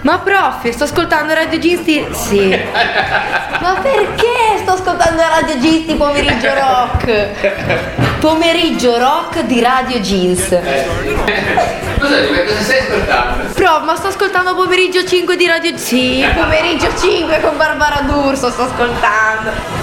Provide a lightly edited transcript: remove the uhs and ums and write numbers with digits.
Ma prof, sto ascoltando Radio Gisti. Sì. Ma perché sto ascoltando Radio Gisti pomeriggio rock? Pomeriggio rock di Radio Jeans. Cosa stai ascoltando? Prof, ma sto ascoltando pomeriggio 5 di Radio. Sì, pomeriggio 5 con Barbara D'Urso sto ascoltando.